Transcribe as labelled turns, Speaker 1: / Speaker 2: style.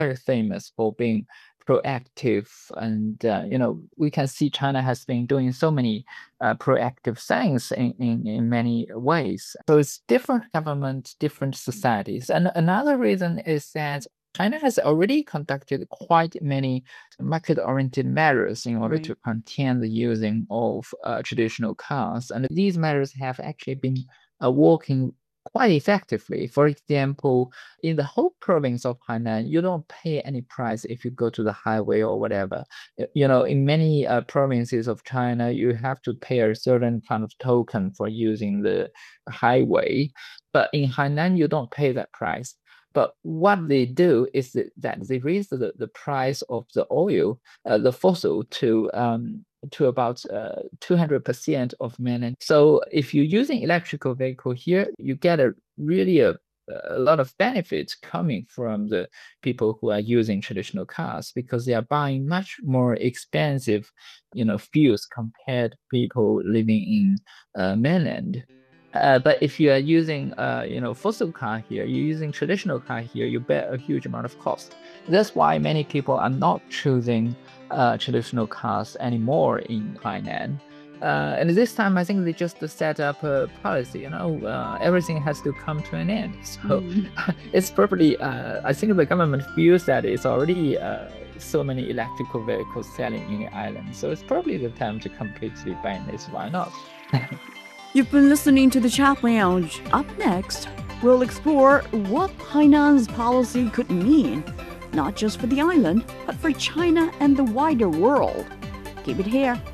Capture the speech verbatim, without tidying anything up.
Speaker 1: very famous for being proactive. And, uh, you know, we can see China has been doing so many uh, proactive things in, in, in many ways. So it's different governments, different societies. And another reason is that China has already conducted quite many market-oriented measures in order
Speaker 2: Right.
Speaker 1: to contain the using of uh, traditional cars. And these measures have actually been uh, working quite effectively. For example, in the whole province of Hainan, you don't pay any price if you go to the highway or whatever. Y- You know, in many uh, provinces of China, you have to pay a certain kind of token for using the highway. But in Hainan, you don't pay that price. But what they do is that, that they raise the, the price of the oil, uh, the fossil, to um, to about uh, two hundred percent of mainland. So if you're using electrical vehicle here, you get a really a, a lot of benefits coming from the people who are using traditional cars because they are buying much more expensive, you know, fuels compared to people living in uh, mainland. Uh, but if you are using, uh, you know, fossil car here, you're using traditional car here, you bear a huge amount of cost. That's why many people are not choosing uh, traditional cars anymore in Hainan. Uh, and this time, I think they just set up a policy, you know, uh, everything has to come to an end. So
Speaker 2: Mm.
Speaker 1: it's probably, uh, I think the government feels that it's already uh, so many electrical vehicles selling in the island. So it's probably the time to completely ban this. Why not?
Speaker 2: You've been listening to the Chat Lounge. Up next, we'll explore what Hainan's policy could mean, not just for the island, but for China and the wider world. Keep it here.